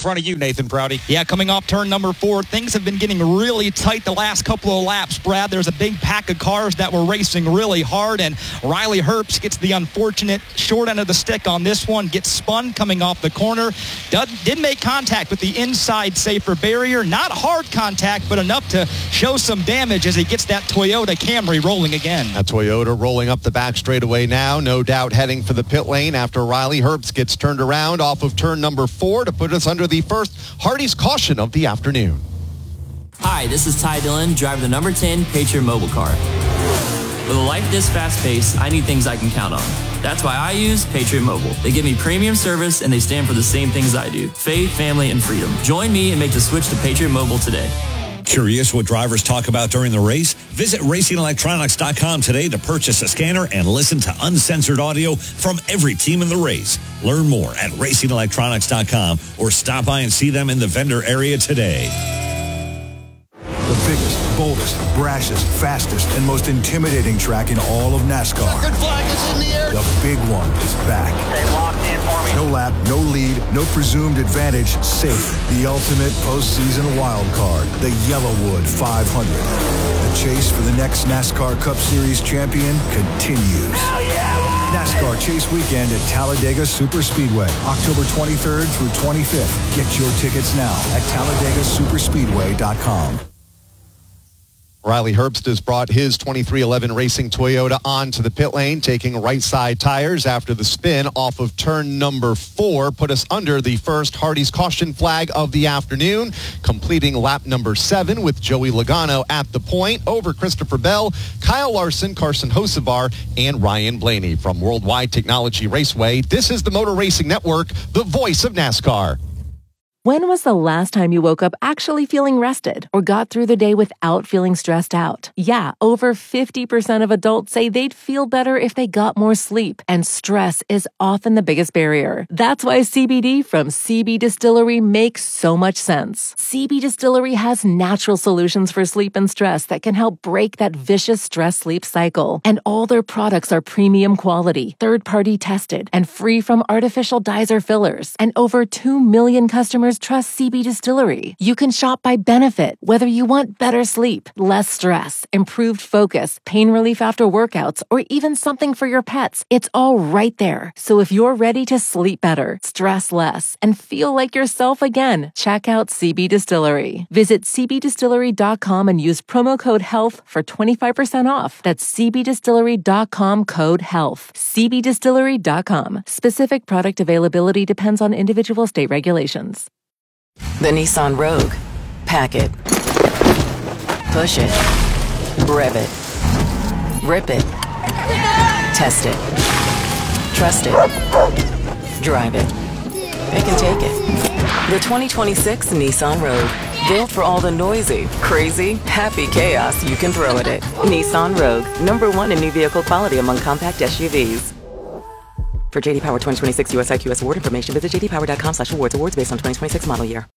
front of you, Nathan Prouty. Yeah, coming off turn number 4, things have been getting really tight the last couple of laps, Brad. There's a big pack of cars that were racing really hard, and Riley Herbst gets the unfortunate short end of the stick on this one, gets spun coming off the corner. Did make contact with the inside safer barrier. Not hard contact, but enough to show some damage as he gets that Toyota Camry rolling again. A Toyota rolling up the back straightaway now, no doubt heading for the pit lane after Riley Herbst gets turned around off of turn number 4 to put us under the first Hardy's caution of the afternoon. Hi, this is Ty Dillon, driver of the number 10 Patriot Mobile car. With a life this fast-paced, I need things I can count on. That's why I use Patriot Mobile. They give me premium service, and they stand for the same things I do: faith, family, and freedom. Join me and make the switch to Patriot Mobile today. Curious what drivers talk about during the race? Visit RacingElectronics.com today to purchase a scanner and listen to uncensored audio from every team in the race. Learn more at RacingElectronics.com or stop by and see them in the vendor area today. The biggest, boldest, brashest, fastest, and most intimidating track in all of NASCAR. Checkered flag is in the air. The big one is back. Stay locked in for me. No lap, no lead, no presumed advantage, safe. The ultimate postseason wild card, the Yellowwood 500. The chase for the next NASCAR Cup Series champion continues. Hell yeah! NASCAR Chase Weekend at Talladega Superspeedway, October 23rd through 25th. Get your tickets now at TalladegaSuperspeedway.com. Riley Herbst has brought his 2311 Racing Toyota onto the pit lane, taking right side tires after the spin off of turn number 4, put us under the first Hardy's caution flag of the afternoon, completing lap number 7 with Joey Logano at the point over Christopher Bell, Kyle Larson, Carson Hocevar, and Ryan Blaney. From Worldwide Technology Raceway, this is the Motor Racing Network, the voice of NASCAR. When was the last time you woke up actually feeling rested or got through the day without feeling stressed out? Yeah, over 50% of adults say they'd feel better if they got more sleep, and stress is often the biggest barrier. That's why CBD from CB Distillery makes so much sense. CB Distillery has natural solutions for sleep and stress that can help break that vicious stress-sleep cycle. And all their products are premium quality, third-party tested, and free from artificial dyes or fillers. And over 2 million customers trust CB Distillery. You can shop by benefit, whether you want better sleep, less stress, improved focus, pain relief after workouts, or even something for your pets. It's all right there. So if you're ready to sleep better, stress less, and feel like yourself again, check out CB Distillery. Visit cbdistillery.com and use promo code HEALTH for 25% off. That's cbdistillery.com code HEALTH. cbdistillery.com. Specific product availability depends on individual state regulations. The Nissan Rogue. Pack it. Push it. Rev it. Rip it. Test it. Trust it. Drive it. It can take it. The 2026 Nissan Rogue. Built for all the noisy, crazy, happy chaos you can throw at it. Nissan Rogue. #1 in new vehicle quality among compact SUVs. For J.D. Power 2026 US IQS award information, visit jdpower.com/awards. Awards based on 2026 model year.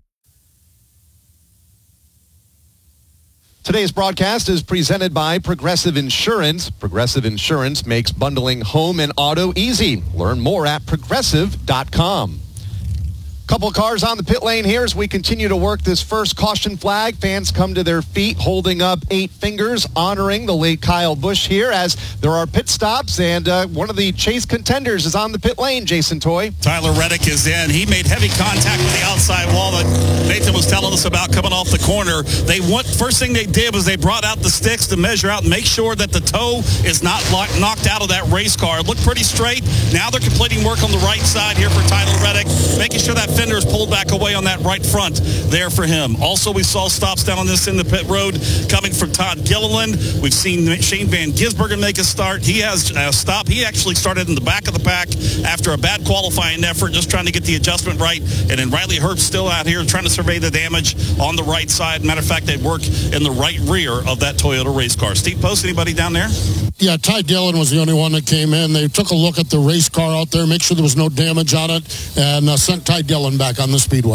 Today's broadcast is presented by Progressive Insurance. Progressive Insurance makes bundling home and auto easy. Learn more at progressive.com. Couple cars on the pit lane here as we continue to work this first caution flag. Fans come to their feet holding up 8 fingers, honoring the late Kyle Busch here as there are pit stops, and one of the chase contenders is on the pit lane, Jason Toy. Tyler Reddick is in. He made heavy contact with the outside wall that Nathan was telling us about coming off the corner. First thing they did was they brought out the sticks to measure out and make sure that the toe is not knocked out of that race car. It looked pretty straight. Now they're completing work on the right side here for Tyler Reddick, making sure that fender is pulled back away on that right front there for him. Also, we saw stops down on this in the pit road coming from Todd Gilliland. We've seen Shane Van Gisbergen make a start. He has a stop. He actually started in the back of the pack after a bad qualifying effort, just trying to get the adjustment right. And then Riley Herbst still out here trying to survey the damage on the right side. Matter of fact, they work in the right rear of that Toyota race car. Steve Post, anybody down there? Yeah, Ty Dillon was the only one that came in. They took a look at the race car out there, make sure there was no damage on it, and sent Ty Dillon back on the speedway.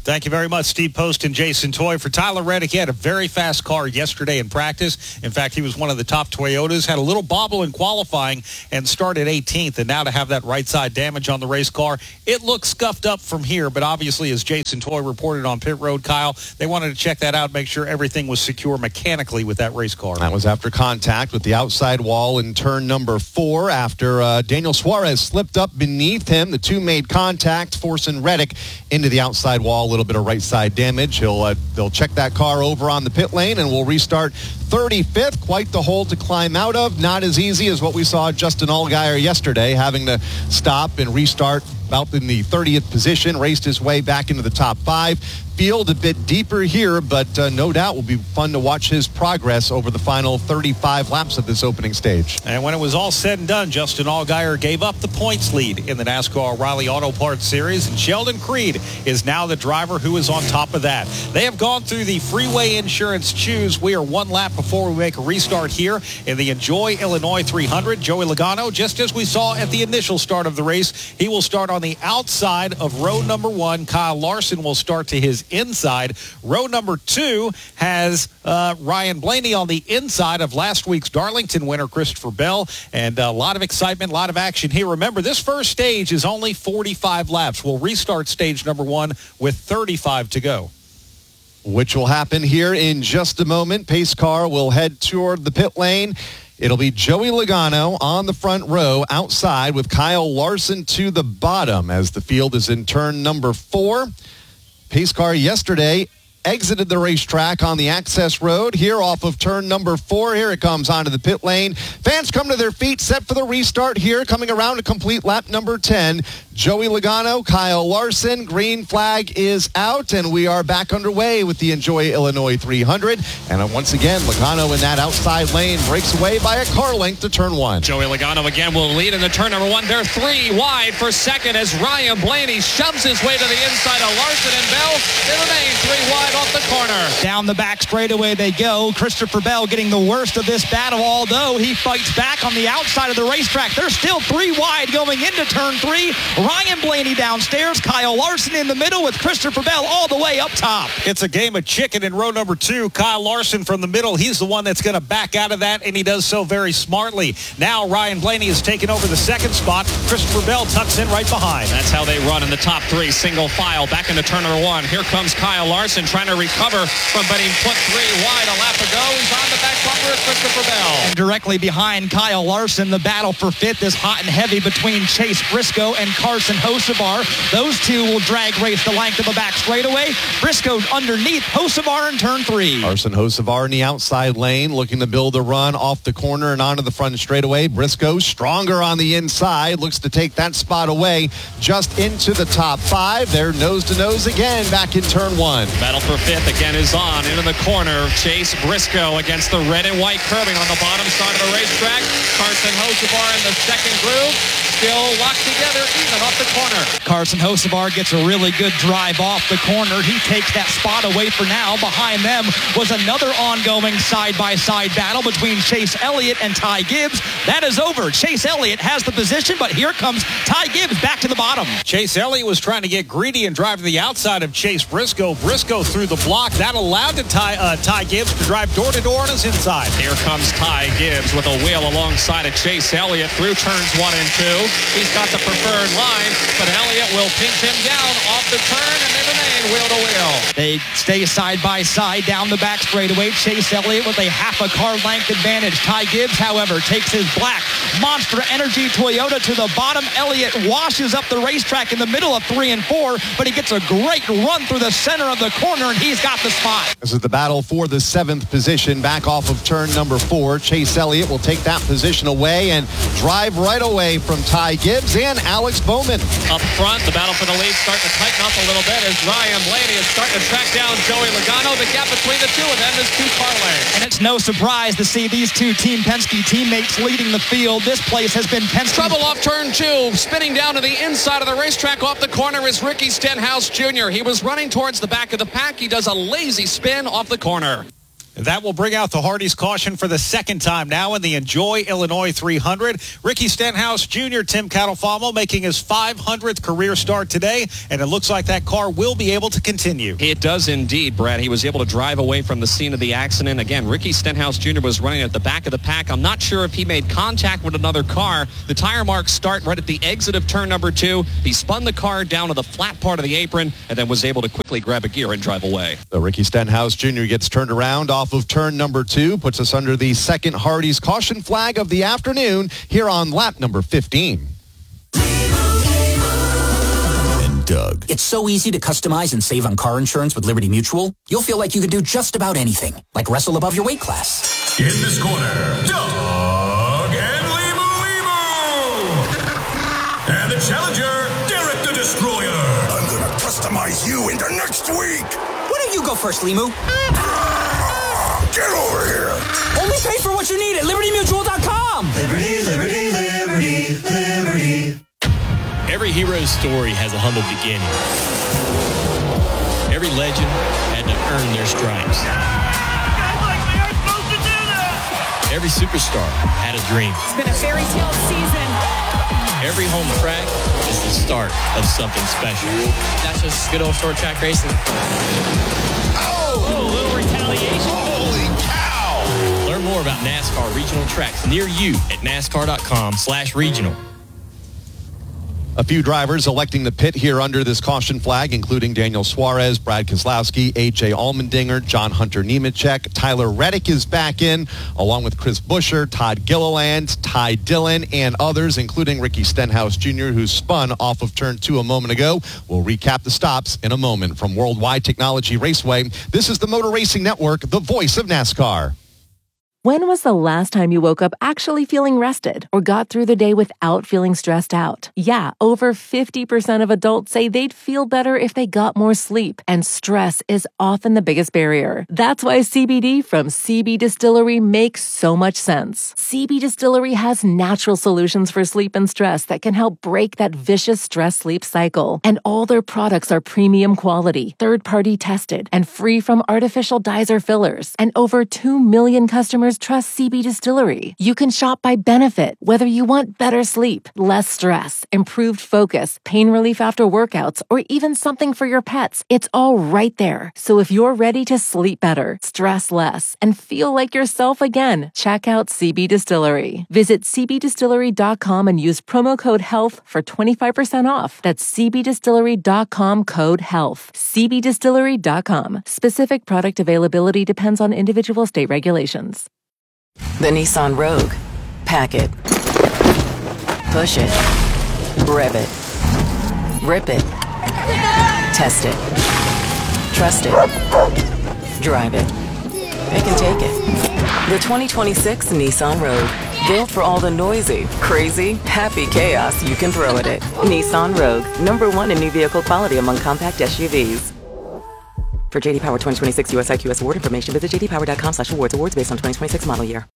Thank you very much, Steve Post and Jason Toy. For Tyler Reddick, he had a very fast car yesterday in practice. In fact, he was one of the top Toyotas, had a little bobble in qualifying and started 18th. And now to have that right side damage on the race car, it looks scuffed up from here. But obviously, as Jason Toy reported on pit road, Kyle, they wanted to check that out, make sure everything was secure mechanically with that race car. That was after contact with the outside wall in turn number 4 after Daniel Suarez slipped up beneath him. The two made contact, forcing Reddick into the outside wall. A little bit of right side damage. They'll check that car over on the pit lane and we'll restart 35th. Quite the hole to climb out of. Not as easy as what we saw Justin Allgaier yesterday, having to stop and restart about in the 30th position, raced his way back into the top 5. Field a bit deeper here, but no doubt will be fun to watch his progress over the final 35 laps of this opening stage. And when it was all said and done, Justin Allgaier gave up the points lead in the NASCAR O'Reilly Auto Parts Series, and Sheldon Creed is now the driver who is on top of that. They have gone through the Freeway Insurance Choose. We are one lap before we make a restart here in the Enjoy Illinois 300. Joey Logano, just as we saw at the initial start of the race, he will start on the outside of row number 1. Kyle Larson will start to his inside. Row number 2 has Ryan Blaney on the inside of last week's Darlington winner, Christopher Bell. And a lot of excitement, a lot of action here. Remember, this first stage is only 45 laps. We'll restart stage number 1 with 35 to go. Which will happen here in just a moment. Pace car will head toward the pit lane. It'll be Joey Logano on the front row outside with Kyle Larson to the bottom as the field is in turn number 4. Pace car yesterday exited the racetrack on the access road here off of turn number 4. Here it comes onto the pit lane. Fans come to their feet, set for the restart here, coming around to complete lap number 10. Joey Logano, Kyle Larson, green flag is out, and we are back underway with the Enjoy Illinois 300. And once again, Logano in that outside lane breaks away by a car length to turn 1. Joey Logano again will lead in the turn number 1. They're 3 wide for second as Ryan Blaney shoves his way to the inside of Larson and Bell. They remain 3 wide off the corner. Down the back straightaway they go. Christopher Bell getting the worst of this battle, although he fights back on the outside of the racetrack. They're still 3 wide going into turn 3. Ryan Blaney downstairs, Kyle Larson in the middle with Christopher Bell all the way up top. It's a game of chicken in row number 2. Kyle Larson from the middle. He's the one that's going to back out of that, and he does so very smartly. Now Ryan Blaney has taken over the second spot. Christopher Bell tucks in right behind. That's how they run in the top 3, single file, back into turn number 1. Here comes Kyle Larson trying to recover from being put 3 wide a lap ago. He's on the back bumper of Christopher Bell. And directly behind Kyle Larson, the battle for 5th is hot and heavy between Chase Briscoe and Carson Hocevar. Those two will drag race the length of the back straightaway. Briscoe underneath Hocevar in turn 3. Carson Hocevar in the outside lane, looking to build a run off the corner and onto the front straightaway. Briscoe stronger on the inside, looks to take that spot away just into the top 5. They're nose to nose again back in turn 1. Battle for 5th again is on into the corner. Chase Briscoe against the red and white curbing on the bottom side of the racetrack. Carson Hocevar in the second groove. Still locked together, even off the corner. Carson Hocevar gets a really good drive off the corner. He takes that spot away for now. Behind them was another ongoing side-by-side battle between Chase Elliott and Ty Gibbs. That is over. Chase Elliott has the position, but here comes Ty Gibbs back to the bottom. Chase Elliott was trying to get greedy and drive to the outside of Chase Briscoe. Briscoe through the block. That allowed Ty Gibbs to drive door-to-door on his inside. Here comes Ty Gibbs with a wheel alongside of Chase Elliott through turns 1 and 2. He's got the preferred line, but Elliott will pinch him down off the turn, and they remain wheel to wheel. They stay side by side down the back straightaway. Chase Elliott with a half a car length advantage. Ty Gibbs, however, takes his black Monster Energy Toyota to the bottom. Elliott washes up the racetrack in the middle of 3 and 4, but he gets a great run through the center of the corner, and he's got the spot. This is the battle for the 7th position back off of turn number 4. Chase Elliott will take that position away and drive right away from Ty Gibbs and Alex Bowman. Up front, the battle for the lead starting to tighten up a little bit as Ryan Blaney is starting to track down Joey Logano. The gap between the two of them is 2 car lengths. And it's no surprise to see these two Team Penske teammates leading the field. This place has been Penske. Trouble off turn 2, spinning down to the inside of the racetrack off the corner is Ricky Stenhouse Jr. He was running towards the back of the pack. He does a lazy spin off the corner. That will bring out the Hardee's caution for the second time now in the Enjoy Illinois 300. Ricky Stenhouse Jr., Tim Catalfamo making his 500th career start today, and it looks like that car will be able to continue. It does indeed, Brad. He was able to drive away from the scene of the accident. Again, Ricky Stenhouse Jr. was running at the back of the pack. I'm not sure if he made contact with another car. The tire marks start right at the exit of turn number 2. He spun the car down to the flat part of the apron and then was able to quickly grab a gear and drive away. So Ricky Stenhouse Jr. gets turned around off of turn number 2, puts us under the second Hardee's caution flag of the afternoon here on lap number 15. And Doug. It's so easy to customize and save on car insurance with Liberty Mutual. You'll feel like you could do just about anything, like wrestle above your weight class. In this corner, Doug and Limu. And the challenger, Derek the Destroyer. I'm going to customize you into next week. Why don't you go first, Limu? Get over here. Only pay for what you need at LibertyMutual.com. Liberty, liberty, liberty, liberty. Every hero's story has a humble beginning. Every legend had to earn their stripes. Guys like me aren't supposed to do that. Every superstar had a dream. It's been a fairy tale season. Every home track is the start of something special. That's just good old short track racing. Oh, a little retaliation. Holy cow! Learn more about NASCAR regional tracks near you at NASCAR.com/regional. A few drivers electing to pit here under this caution flag, including Daniel Suarez, Brad Keselowski, A.J. Allmendinger, John Hunter Nemechek. Tyler Reddick is back in, along with Chris Buescher, Todd Gilliland, Ty Dillon, and others, including Ricky Stenhouse Jr., who spun off of turn 2 a moment ago. We'll recap the stops in a moment. From Worldwide Technology Raceway, this is the Motor Racing Network, the voice of NASCAR. When was the last time you woke up actually feeling rested or got through the day without feeling stressed out? Yeah, over 50% of adults say they'd feel better if they got more sleep, and stress is often the biggest barrier. That's why CBD from CB Distillery makes so much sense. CB Distillery has natural solutions for sleep and stress that can help break that vicious stress-sleep cycle. And all their products are premium quality, third-party tested, and free from artificial dyes or fillers. And over 2 million customers trust CB Distillery. You can shop by benefit, whether you want better sleep, less stress, improved focus, pain relief after workouts, or even something for your pets. It's all right there. So if you're ready to sleep better, stress less, and feel like yourself again, check out CB Distillery. Visit cbdistillery.com and use promo code HEALTH for 25% off. That's cbdistillery.com code HEALTH. cbdistillery.com. Specific product availability depends on individual state regulations. The Nissan Rogue. Pack it. Push it. Rev it. Rip it. Test it. Trust it. Drive it. It can take it. The 2026 Nissan Rogue. Built for all the noisy, crazy, happy chaos you can throw at it. Nissan Rogue. #1 in new vehicle quality among compact SUVs. For J.D. Power 2026 US IQS award information, visit jdpower.com/awards. Awards based on 2026 model year.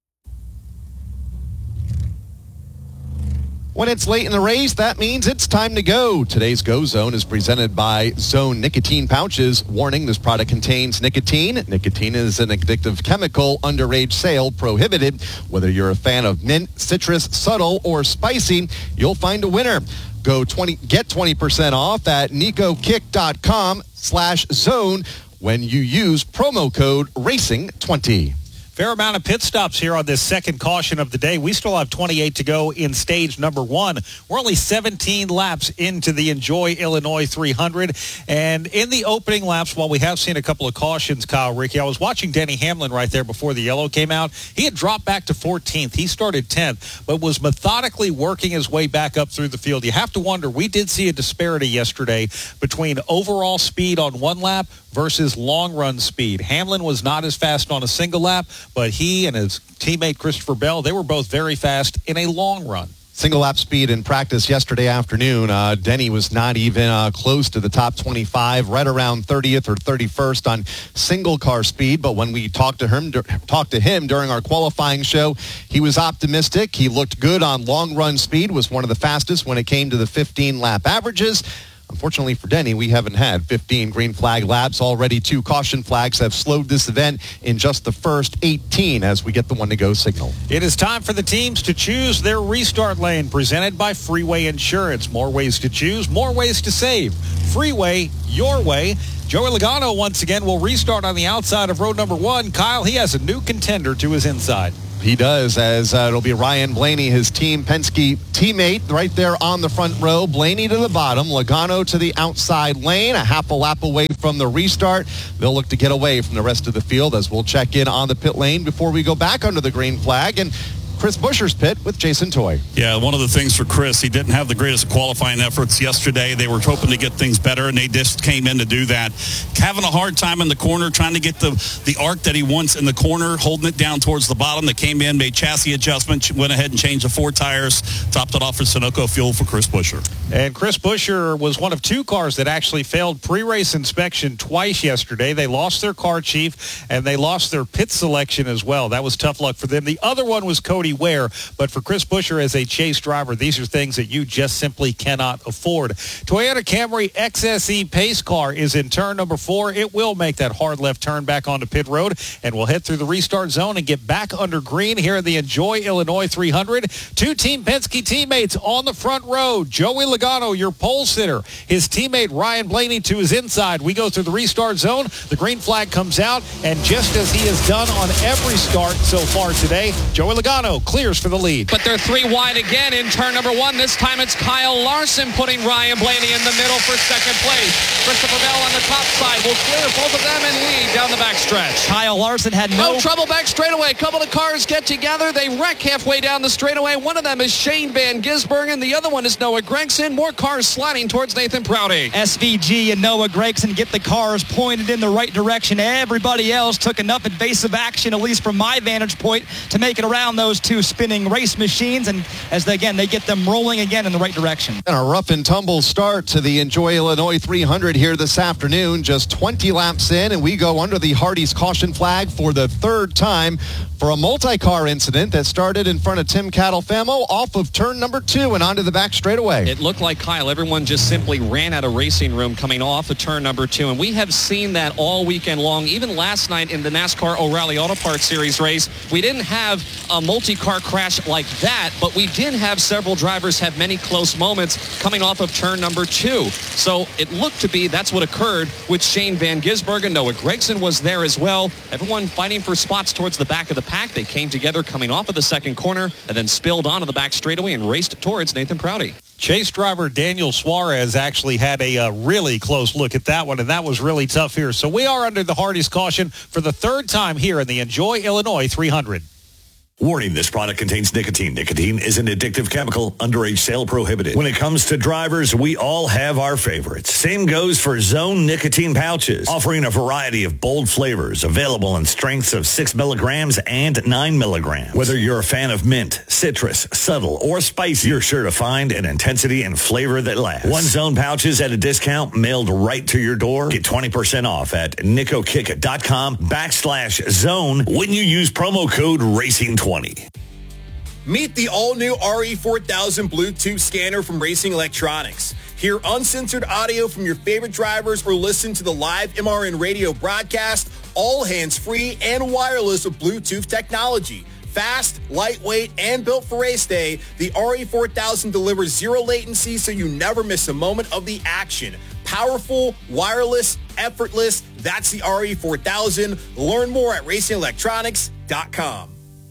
When it's late in the race, that means it's time to go. Today's Go Zone is presented by Zone Nicotine Pouches. Warning, this product contains nicotine. Nicotine is an addictive chemical. Underage sale prohibited. Whether you're a fan of mint, citrus, subtle, or spicy, you'll find a winner. Get 20% off at nicokick.com/zone when you use promo code RACING20. Fair amount of pit stops here on this second caution of the day. We still have 28 to go in stage number 1. We're only 17 laps into the Enjoy Illinois 300. And in the opening laps, while we have seen a couple of cautions, Kyle, Ricky, I was watching Denny Hamlin right there before the yellow came out. He had dropped back to 14th. He started 10th, but was methodically working his way back up through the field. You have to wonder, we did see a disparity yesterday between overall speed on one lap versus long run speed. Hamlin was not as fast on a single lap, but he and his teammate Christopher Bell, they were both very fast in a long run. Single lap speed in practice yesterday afternoon. Denny was not even close to the top 25, right around 30th or 31st on single car speed. But when we talked to him during our qualifying show, he was optimistic. He looked good on long run speed, was one of the fastest when it came to the 15 lap averages. Unfortunately for Denny, we haven't had 15 green flag laps. Already 2 caution flags have slowed this event in just the first 18 as we get the one-to-go signal. It is time for the teams to choose their restart lane, presented by Freeway Insurance. More ways to choose, more ways to save. Freeway, your way. Joey Logano once again will restart on the outside of road number 1. Kyle, he has a new contender to his inside. He does, as it'll be Ryan Blaney, his Team Penske teammate, right there on the front row. Blaney to the bottom, Logano to the outside lane, a half a lap away from the restart. They'll look to get away from the rest of the field as we'll check in on the pit lane before we go back under the green flag. And Chris Buescher's pit with Jason Toy. Yeah, one of the things for Chris, he didn't have the greatest qualifying efforts yesterday. They were hoping to get things better, and they just came in to do that. Having a hard time in the corner, trying to get the arc that he wants in the corner, holding it down towards the bottom. They came in, made chassis adjustment, went ahead and changed the 4 tires, topped it off with Sunoco fuel for Chris Buescher. And Chris Buescher was one of 2 cars that actually failed pre-race inspection twice yesterday. They lost their car chief, and they lost their pit selection as well. That was tough luck for them. The other one was Cody Ware. But for Chris Buescher as a chase driver, these are things that you just simply cannot afford. Toyota Camry XSE pace car is in turn number 4. It will make that hard left turn back onto pit road, and we'll head through the restart zone and get back under green here in the Enjoy Illinois 300. 2 Team Penske teammates on the front row. Joey Logano, your pole sitter. His teammate Ryan Blaney to his inside. We go through the restart zone. The green flag comes out, and just as he has done on every start so far today, Joey Logano clears for the lead. But they're 3 wide again in turn number 1. This time it's Kyle Larson putting Ryan Blaney in the middle for second place. Christopher Bell on the top side will clear both of them and lead down the backstretch. Kyle Larson had no trouble back straightaway. A couple of cars get together. They wreck halfway down the straightaway. One of them is Shane Van Gisbergen. The other one is Noah Gregson. More cars sliding towards Nathan Prouty. SVG and Noah Gregson get the cars pointed in the right direction. Everybody else took enough evasive action, at least from my vantage point, to make it around those 2 spinning race machines, and as they get them rolling again in the right direction. And a rough and tumble start to the Enjoy Illinois 300 here this afternoon. Just 20 laps in, and we go under the Hardee's caution flag for the 3rd time for a multi-car incident that started in front of Tim Catalfamo off of turn number 2 and onto the back straightaway. It looked like, Kyle, everyone just simply ran out of racing room coming off of turn number 2, and we have seen that all weekend long. Even last night in the NASCAR O'Reilly Auto Parts Series race, we didn't have a multi-car crash like that, but we did have several drivers have many close moments coming off of turn number 2. So it looked to be that's what occurred with Shane Van Gisbergen. Noah Gregson was there as well. Everyone fighting for spots towards the back of the pack. They came together coming off of the second corner and then spilled onto the back straightaway and raced towards Nathan Prouty. Chase driver Daniel Suarez actually had a really close look at that one, and that was really tough here. So we are under the Hardee's caution for the 3rd time here in the Enjoy Illinois 300. Warning, this product contains nicotine. Nicotine is an addictive chemical. Underage sale prohibited. When it comes to drivers, we all have our favorites. Same goes for Zone nicotine pouches, offering a variety of bold flavors, available in strengths of 6 milligrams and 9 milligrams. Whether you're a fan of mint, citrus, subtle, or spicy, you're sure to find an intensity and flavor that lasts. 1 Zone pouches at a discount mailed right to your door. Get 20% off at nicokick.com/zone when you use promo code RACING20. Meet the all-new RE4000 Bluetooth scanner from Racing Electronics. Hear uncensored audio from your favorite drivers or listen to the live MRN radio broadcast, all hands-free and wireless with Bluetooth technology. Fast, lightweight, and built for race day, the RE4000 delivers zero latency so you never miss a moment of the action. Powerful, wireless, effortless, that's the RE4000. Learn more at racingelectronics.com.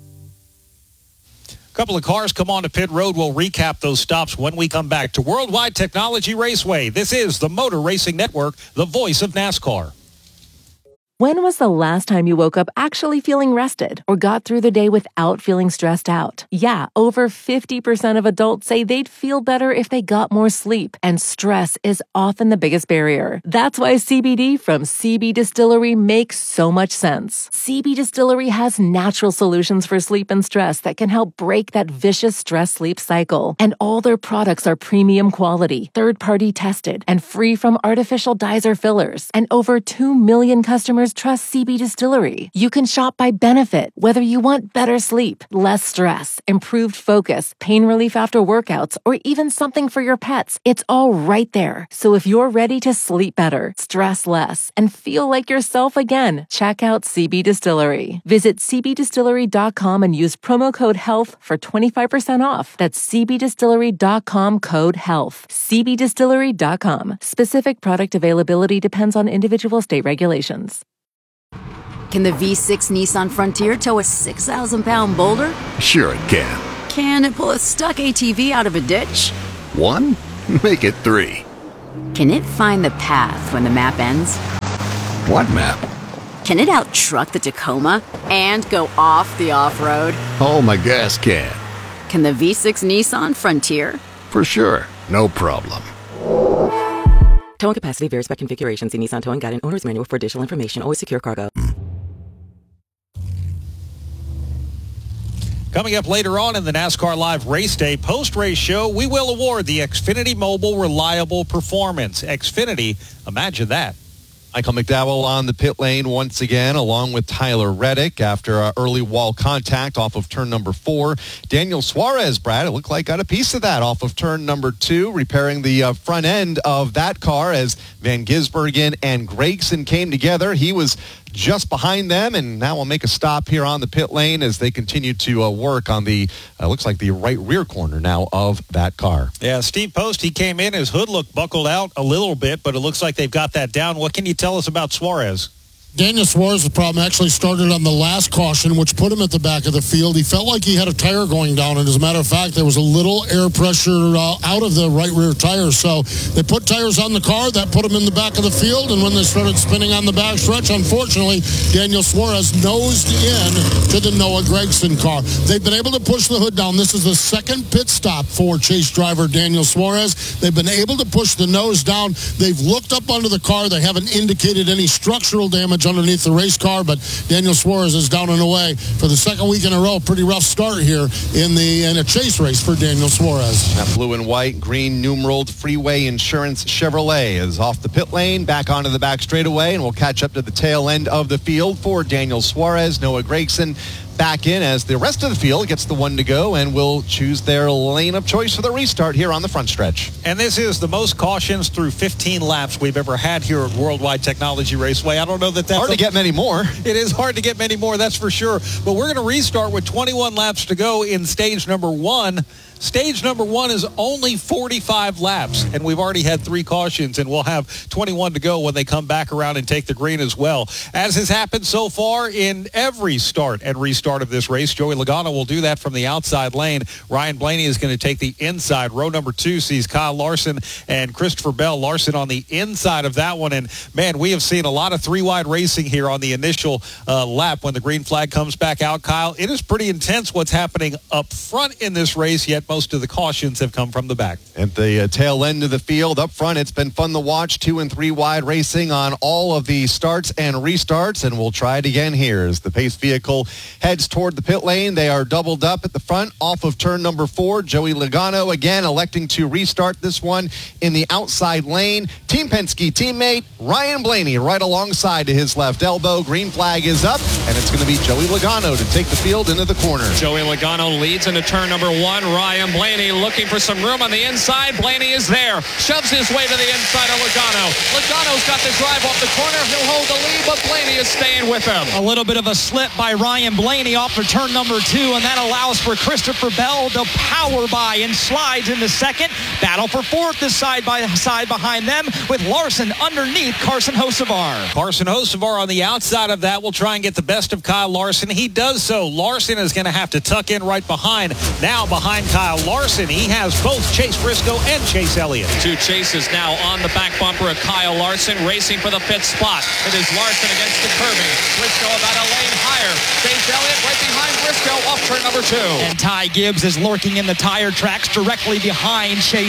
A couple of cars come on to pit road. We'll recap those stops when we come back to Worldwide Technology Raceway. This is the Motor Racing Network, the voice of NASCAR. When was the last time you woke up actually feeling rested or got through the day without feeling stressed out? Yeah, over 50% of adults say they'd feel better if they got more sleep, and stress is often the biggest barrier. That's why CBD from CB Distillery makes so much sense. CB Distillery has natural solutions for sleep and stress that can help break that vicious stress-sleep cycle. And all their products are premium quality, third-party tested, and free from artificial dyes or fillers. And over 2 million customers customers trust CB Distillery. You can shop by benefit, whether you want better sleep, less stress, improved focus, pain relief after workouts, or even something for your pets. It's all right there. So if you're ready to sleep better, stress less, and feel like yourself again, check out CB Distillery. Visit cbdistillery.com and use promo code HEALTH for 25% off. That's cbdistillery.com, code HEALTH. cbdistillery.com. Specific product availability depends on individual state regulations. Can the V6 Nissan Frontier tow a 6,000-pound boulder? Sure it can. Can it pull a stuck ATV out of a ditch? 1? Make it 3. Can it find the path when the map ends? What map? Can it out-truck the Tacoma and go off the off-road? Oh, my gas can. Can the V6 Nissan Frontier? For sure. No problem. Towing capacity varies by configuration. See Nissan Towing Guide and Owner's Manual for additional information. Always secure cargo. Coming up later on in the NASCAR Live Race Day post-race show, we will award the Xfinity Mobile Reliable Performance. Xfinity, imagine that. Michael McDowell on the pit lane once again, along with Tyler Reddick after early wall contact off of turn number 4. Daniel Suarez, Brad, it looked like got a piece of that off of turn number 2, repairing the front end of that car as Van Gisbergen and Gragson came together. He was just behind them, and now we'll make a stop here on the pit lane as they continue to work on the, looks like the right rear corner now of that car. Yeah, Steve Post, he came in, his hood looked buckled out a little bit, but it looks like they've got that down. What can you tell us about Suarez? Daniel Suarez's problem actually started on the last caution, which put him at the back of the field. He felt like he had a tire going down, and as a matter of fact, there was a little air pressure out of the right rear tire. So they put tires on the car. That put him in the back of the field, and when they started spinning on the back stretch, unfortunately, Daniel Suarez nosed in to the Noah Gragson car. They've been able to push the hood down. This is the second pit stop for chase driver Daniel Suarez. They've been able to push the nose down. They've looked up under the car. They haven't indicated any structural damage underneath the race car, but Daniel Suarez is down and away for the second week in a row. Pretty rough start here in a chase race for Daniel Suarez. That blue and white, green numeraled Freeway Insurance Chevrolet is off the pit lane, back onto the back straightaway, and we'll catch up to the tail end of the field for Daniel Suarez. Noah Gragson back in as the rest of the field gets the one to go and will choose their lane of choice for the restart here on the front stretch. And this is the most cautions through 15 laps we've ever had here at Worldwide Technology Raceway. I don't know that that's hard to get many more. It is hard to get many more, that's for sure. But we're going to restart with 21 laps to go in stage number 1. Stage number 1 is only 45 laps, and we've already had 3 cautions, and we'll have 21 to go when they come back around and take the green as well. As has happened so far in every start and restart of this race, Joey Logano will do that from the outside lane. Ryan Blaney is going to take the inside. Row number 2 sees Kyle Larson and Christopher Bell. Larson on the inside of that one, and man, we have seen a lot of 3-wide racing here on the initial lap when the green flag comes back out, Kyle. It is pretty intense what's happening up front in this race, yet most of the cautions have come from the back. At the tail end of the field, up front, it's been fun to watch. 2- and 3-wide racing on all of the starts and restarts, and we'll try it again here as the pace vehicle heads toward the pit lane. They are doubled up at the front off of turn number 4. Joey Logano again electing to restart this one in the outside lane. Team Penske teammate Ryan Blaney right alongside to his left elbow. Green flag is up, and it's going to be Joey Logano to take the field into the corner. Joey Logano leads into turn number 1. Ryan Blaney looking for some room on the inside. Blaney is there. Shoves his way to the inside of Logano. Logano's got the drive off the corner. He'll hold the lead, but Blaney is staying with him. A little bit of a slip by Ryan Blaney off of turn number 2, and that allows for Christopher Bell to power by and slides into second. Battle for fourth is side by side behind them with Larson underneath Carson Hocevar. Carson Hocevar on the outside of that will try and get the best of Kyle Larson. He does so. Larson is going to have to tuck in right behind. Now behind Kyle Larson, he has both Chase Briscoe and Chase Elliott. 2 chases now on the back bumper of Kyle Larson, racing for the 5th spot. It is Larson against the curbing. Briscoe about a lane higher. Chase Elliott right behind Briscoe off turn number 2. And Ty Gibbs is lurking in the tire tracks directly behind Chase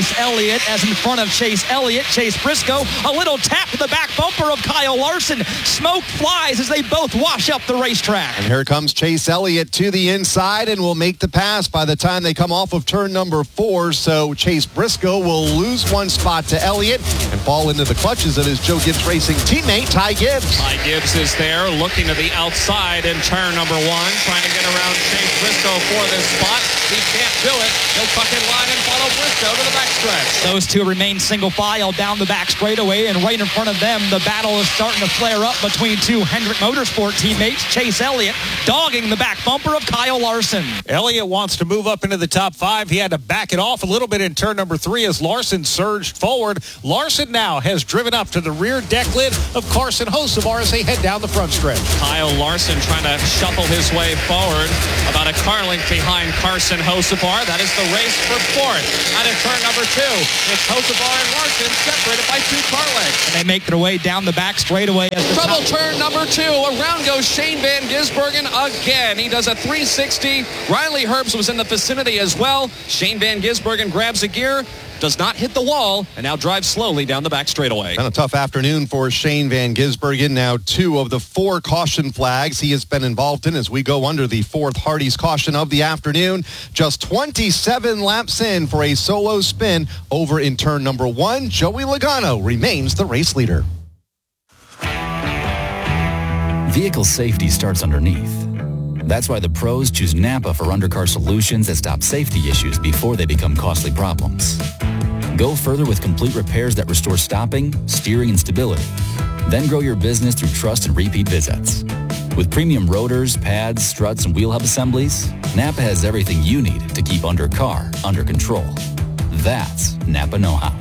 Chase Elliott, as in front of Chase Elliott, Chase Briscoe, a little tap to the back bumper of Kyle Larson. Smoke flies as they both wash up the racetrack. And here comes Chase Elliott to the inside and will make the pass by the time they come off of turn number 4. So Chase Briscoe will lose one spot to Elliott and fall into the clutches of his Joe Gibbs Racing teammate, Ty Gibbs. Ty Gibbs is there looking to the outside in turn number 1, trying to get around Chase Briscoe for this spot. He can't do it. He'll tuck in line and follow Briscoe to the backstretch. Those two remain single file down the back straightaway, and right in front of them, the battle is starting to flare up between two Hendrick Motorsport teammates. Chase Elliott dogging the back bumper of Kyle Larson. Elliott wants to move up into the top 5. He had to back it off a little bit in turn number 3 as Larson surged forward. Larson now has driven up to the rear deck lid of Carson Hocevar as they head down the front stretch. Kyle Larson trying to shuffle his way forward, about a car length behind Carson Hocevar. That is the race for 4th. Out of turn number 2, it's Hocevar and Larson separated by 2 car lengths. And they make their way down the back straightaway. Trouble turn number 2. Around goes Shane Van Gisbergen again. He does a 360. Riley Herbst was in the vicinity as well. Shane Van Gisbergen grabs a gear, does not hit the wall, and now drives slowly down the back straightaway. And a tough afternoon for Shane Van Gisbergen. Now 2 of the 4 caution flags he has been involved in as we go under the 4th Hardy's caution of the afternoon. Just 27 laps in for a solo spin over in turn number 1. Joey Logano remains the race leader. Vehicle safety starts underneath. That's why the pros choose Napa for undercar solutions that stop safety issues before they become costly problems. Go further with complete repairs that restore stopping, steering, and stability. Then grow your business through trust and repeat visits. With premium rotors, pads, struts, and wheel hub assemblies, Napa has everything you need to keep undercar under control. That's Napa know-how.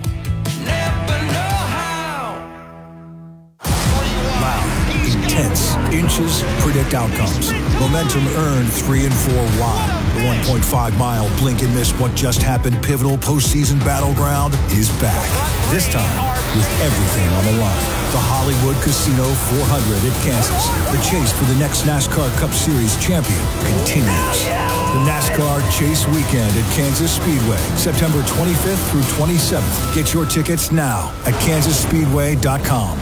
Intense. Inches predict outcomes. Momentum earned 3 and 4 wide. The 1.5-mile blink and miss what just happened pivotal postseason battleground is back. This time with everything on the line. The Hollywood Casino 400 at Kansas. The chase for the next NASCAR Cup Series champion continues. The NASCAR Chase Weekend at Kansas Speedway, September 25th through 27th. Get your tickets now at kansasspeedway.com.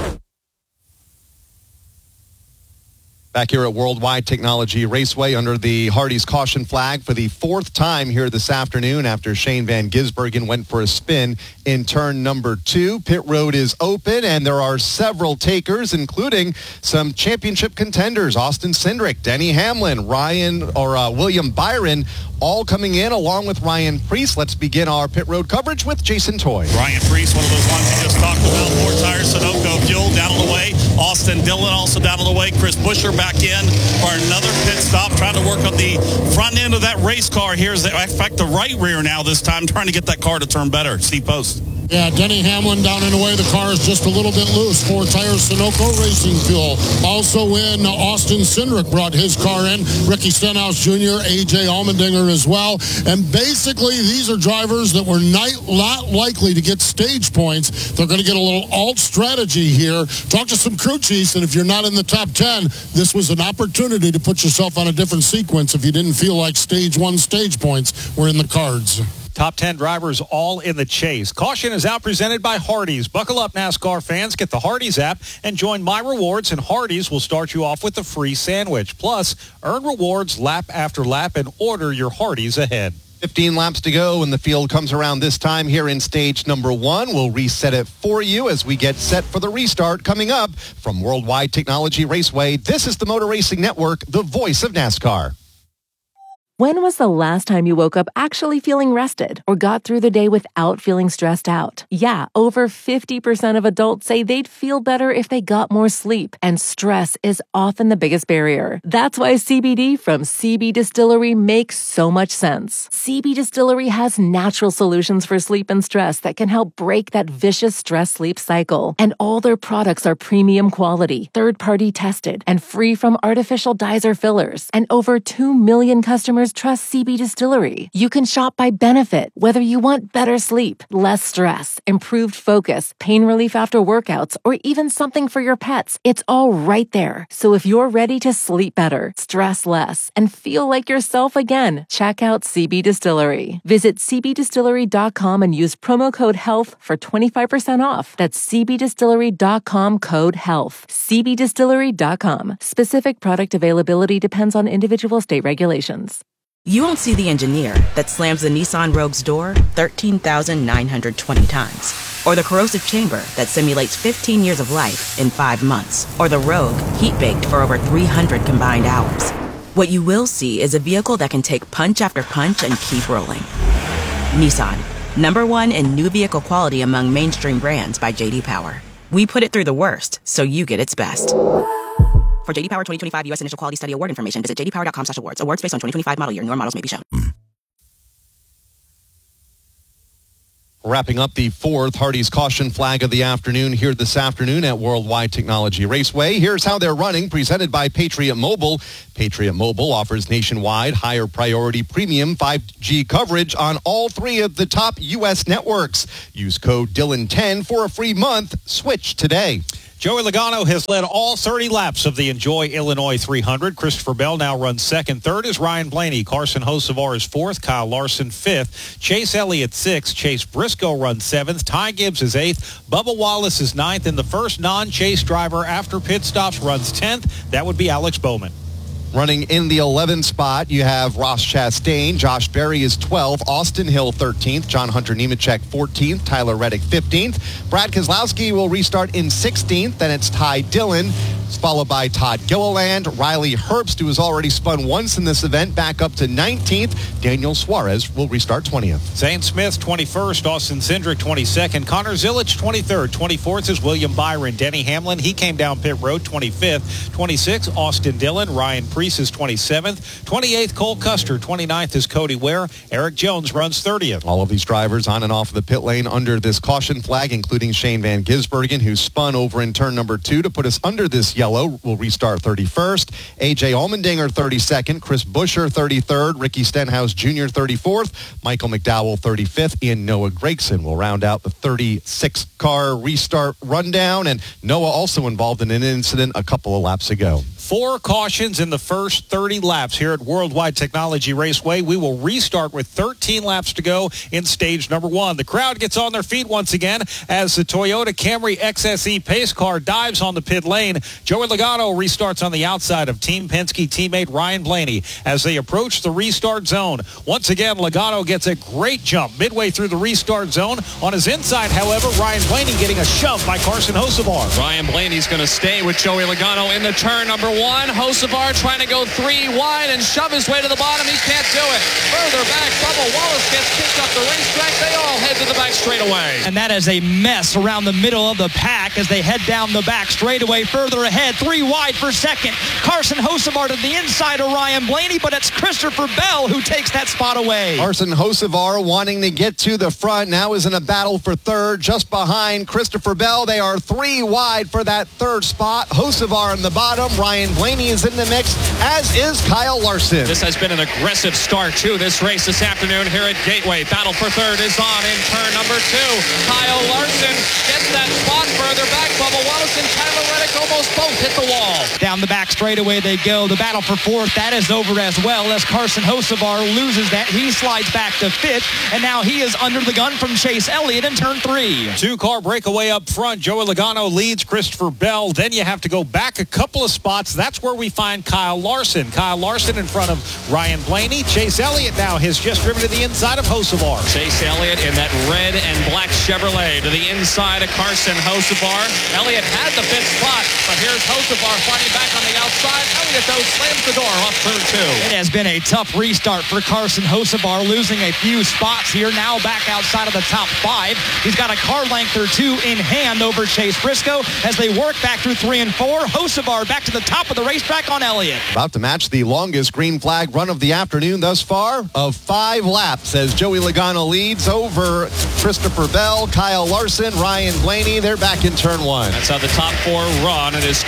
Back here at Worldwide Technology Raceway under the Hardy's caution flag for the 4th time here this afternoon after Shane Van Gisbergen went for a spin in turn number 2. Pit road is open and there are several takers, including some championship contenders. Austin Cindric, Denny Hamlin, William Byron, all coming in along with Ryan Preece. Let's begin our pit road coverage with Jason Toy. Ryan Preece, one of those ones you just talked about. 4 tires, Sunoco fuel down on the way. Austin Dillon also down on the way. Chris Buescher back in for another pit stop, trying to work on the front end of that race car. Here's in fact the right rear now this time, trying to get that car to turn better. Steve Post. Yeah, Denny Hamlin down and away. The car is just a little bit loose. 4 tires, Sunoco Racing Fuel. Also in, Austin Cindric brought his car in. Ricky Stenhouse Jr., A.J. Allmendinger as well. And basically, these are drivers that were not likely to get stage points. They're going to get a little alt strategy here. Talk to some crew chiefs, and if you're not in the top 10, this was an opportunity to put yourself on a different sequence if you didn't feel like stage 1 stage points were in the cards. Top 10 drivers all in the chase. Caution is out presented by Hardee's. Buckle up, NASCAR fans. Get the Hardee's app and join My Rewards, and Hardee's will start you off with a free sandwich. Plus, earn rewards lap after lap and order your Hardee's ahead. 15 laps to go when the field comes around this time here in stage number 1. We'll reset it for you as we get set for the restart coming up from Worldwide Technology Raceway. This is the Motor Racing Network, the voice of NASCAR. When was the last time you woke up actually feeling rested or got through the day without feeling stressed out? Yeah, over 50% of adults say they'd feel better if they got more sleep, and stress is often the biggest barrier. That's why CBD from CB Distillery makes so much sense. CB Distillery has natural solutions for sleep and stress that can help break that vicious stress-sleep cycle. And all their products are premium quality, third-party tested, and free from artificial dyes or fillers. And over 2 million customers customers trust CB Distillery. You can shop by benefit, whether you want better sleep, less stress, improved focus, pain relief after workouts, or even something for your pets. It's all right there. So if you're ready to sleep better, stress less, and feel like yourself again, check out CB Distillery. Visit cbdistillery.com and use promo code HEALTH for 25% off. That's cbdistillery.com, code HEALTH. cbdistillery.com. Specific product availability depends on individual state regulations. You won't see the engineer that slams the Nissan Rogue's door 13,920 times. Or the corrosive chamber that simulates 15 years of life in 5 months. Or the Rogue heat-baked for over 300 combined hours. What you will see is a vehicle that can take punch after punch and keep rolling. Nissan, #1 in new vehicle quality among mainstream brands by J.D. Power. We put it through the worst, so you get its best. For J.D. Power 2025 U.S. Initial Quality Study Award information, visit jdpower.com/awards. Awards based on 2025 model year. Newer models may be shown. Wrapping up the fourth Hardee's Caution Flag of the afternoon here this afternoon at Worldwide Technology Raceway. Here's how they're running, presented by Patriot Mobile. Patriot Mobile offers nationwide higher priority premium 5G coverage on all 3 of the top U.S. networks. Use code Dylan10 for a free month. Switch today. Joey Logano has led all 30 laps of the Enjoy Illinois 300. Christopher Bell now runs second. Third is Ryan Blaney. Carson Hocevar is fourth. Kyle Larson fifth. Chase Elliott sixth. Chase Briscoe runs seventh. Ty Gibbs is eighth. Bubba Wallace is ninth. And the first non-Chase driver after pit stops runs 10th. That would be Alex Bowman. Running in the 11th spot, you have Ross Chastain. Josh Berry is 12th. Austin Hill 13th. John Hunter Nemechek 14th. Tyler Reddick 15th. Brad Keselowski will restart in 16th. Then it's Ty Dillon, followed by Todd Gilliland. Riley Herbst, who has already spun once in this event, back up to 19th. Daniel Suarez will restart 20th. Zane Smith 21st. Austin Cindric 22nd. Connor Zilic 23rd. 24th is William Byron. Denny Hamlin, he came down pit road 25th. 26th, Austin Dillon. Ryan Preece is 27th. 28th, Cole Custer. 29th is Cody Ware. Eric Jones runs 30th. All of these drivers on and off the pit lane under this caution flag, including Shane Van Gisbergen, who spun over in turn number 2 to put us under this yellow. Will restart 31st. A.J. Allmendinger 32nd. Chris Buescher 33rd. Ricky Stenhouse Jr. 34th. Michael McDowell 35th. And Noah Gragson will round out the 36-car restart rundown. And Noah also involved in an incident a couple of laps ago. 4 cautions in the first 30 laps here at Worldwide Technology Raceway. We will restart with 13 laps to go in stage number 1. The crowd gets on their feet once again as the Toyota Camry XSE pace car dives on the pit lane. Joey Logano restarts on the outside of Team Penske teammate Ryan Blaney as they approach the restart zone. Once again, Logano gets a great jump midway through the restart zone. On his inside, however, Ryan Blaney getting a shove by Carson Hocevar. Ryan Blaney's going to stay with Joey Logano in the turn number 1. Hocevar trying to go 3 wide and shove his way to the bottom. He can't do it. Further back, Bubba Wallace gets kicked up the racetrack. They all head to the back straightaway. And that is a mess around the middle of the pack as they head down the back straightaway. Further ahead, 3 wide for second. Carson Hocevar to the inside of Ryan Blaney, but it's Christopher Bell who takes that spot away. Carson Hocevar wanting to get to the front, now is in a battle for third, just behind Christopher Bell. They are 3 wide for that third spot. Hocevar in the bottom. Ryan Blaney is in the mix, as is Kyle Larson. This has been an aggressive start to this race this afternoon here at Gateway. Battle for third is on in turn number 2. Kyle Larson gets that spot. Further back, Bubba Wallace and Tyler Reddick almost both hit the wall. Down the back straightaway they go. The battle for fourth, that is over as well as Carson Hocevar loses that. He slides back to fifth, and now he is under the gun from Chase Elliott in turn 3. 2-car breakaway up front. Joey Logano leads Christopher Bell. Then you have to go back a couple of spots. That's where we find Kyle Larson. Kyle Larson in front of Ryan Blaney. Chase Elliott now has just driven to the inside of Hocevar. Chase Elliott in that red and black Chevrolet to the inside of Carson Hocevar. Elliott had the 5th spot, but here's Hocevar fighting back on the outside. Elliott, though, slams the door off turn 2. It has been a tough restart for Carson Hocevar, losing a few spots here. Now back outside of the top 5. He's got a car length or 2 in hand over Chase Briscoe as they work back through 3 and 4. Hocevar back to the top of the racetrack on Elliott. About to match the longest green flag run of the afternoon thus far of 5 laps as Joey Logano leads over Christopher Bell, Kyle Larson, Ryan Blaney. They're back in turn 1. That's how the top 4 run. It is